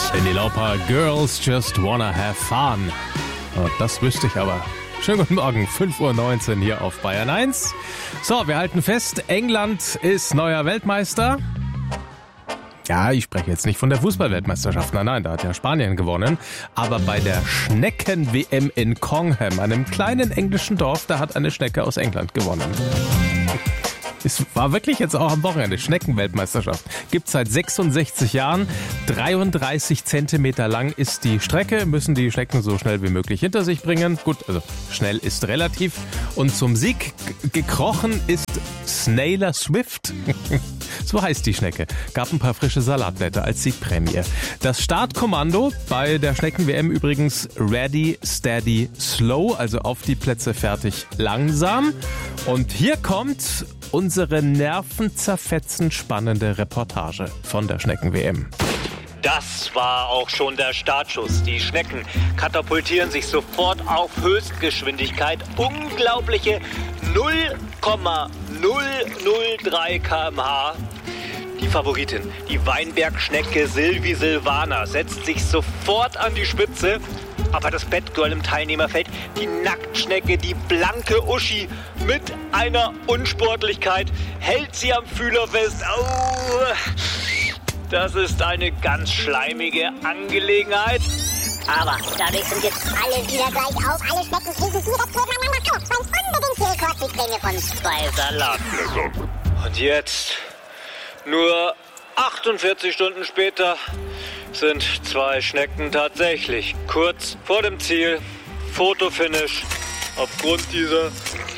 Cyndi Lauper, Girls Just Wanna Have Fun. Und das wüsste ich aber. Schönen guten Morgen, 5:19 Uhr hier auf Bayern 1. So, wir halten fest, England ist neuer Weltmeister. Ja, ich spreche jetzt nicht von der Fußball-Weltmeisterschaft. Nein, da hat ja Spanien gewonnen. Aber bei der Schnecken-WM in Congham, einem kleinen englischen Dorf, da hat eine Schnecke aus England gewonnen. Es war wirklich jetzt auch am Wochenende. Schneckenweltmeisterschaft. Gibt seit 66 Jahren. 33 Zentimeter lang ist die Strecke. Müssen die Schnecken so schnell wie möglich hinter sich bringen. Gut, also schnell ist relativ. Und zum Sieg gekrochen ist Snailer Swift. So heißt die Schnecke. Gab ein paar frische Salatblätter als Siegprämie. Das Startkommando bei der Schnecken-WM übrigens Ready, Steady, Slow. Also auf die Plätze, fertig, langsam. Und hier kommt unsere nervenzerfetzend spannende Reportage von der Schnecken-WM. Das war auch schon der Startschuss. Die Schnecken katapultieren sich sofort auf Höchstgeschwindigkeit. Unglaubliche 0,003 km/h. Die Favoritin, die Weinbergschnecke Sylvie Sylvaner, setzt sich sofort an die Spitze. Aber das Batgirl im Teilnehmerfeld, die Nacktschnecke, die blanke Uschi mit einer Unsportlichkeit, hält sie am Fühler fest. Oh, das ist eine ganz schleimige Angelegenheit. Aber dadurch sind jetzt alle wieder gleich auf. Alle Schnecken fliegen direkt nebeneinander auf. Und unbedingt die Rekordsiegprämie von 2 Salatblättern. Und jetzt, nur 48 Stunden später, sind 2 Schnecken tatsächlich kurz vor dem Ziel. Fotofinish. Aufgrund dieser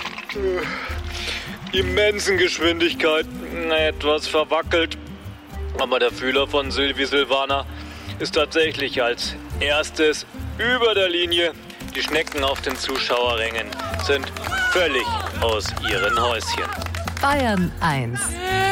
immensen Geschwindigkeit etwas verwackelt. Aber der Fühler von Sylvie Sylvaner ist tatsächlich als erstes über der Linie. Die Schnecken auf den Zuschauerrängen sind völlig aus ihren Häuschen. Bayern 1